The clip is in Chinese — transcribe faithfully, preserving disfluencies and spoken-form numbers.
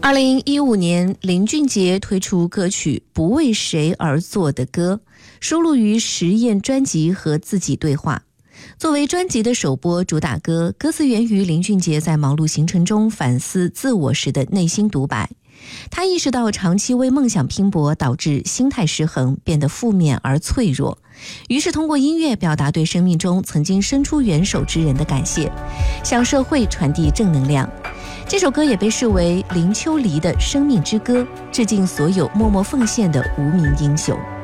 二零一五年，林俊杰推出歌曲《不为谁而作的歌》，收录于实验专辑和自己对话。作为专辑的首播主打歌，歌词源于林俊杰在忙碌行程中反思自我时的内心独白。他意识到长期为梦想拼搏导致心态失衡，变得负面而脆弱，于是通过音乐表达对生命中曾经伸出援手之人的感谢，向社会传递正能量。这首歌也被视为林秋离的生命之歌，致敬所有默默奉献的无名英雄。